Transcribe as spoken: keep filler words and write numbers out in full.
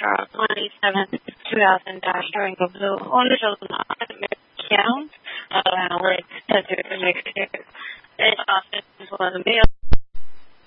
Charles twenty-seven two thousand dash Durango Blue. Only shows not count. Uh, like, to do the mix here. This office was a meal.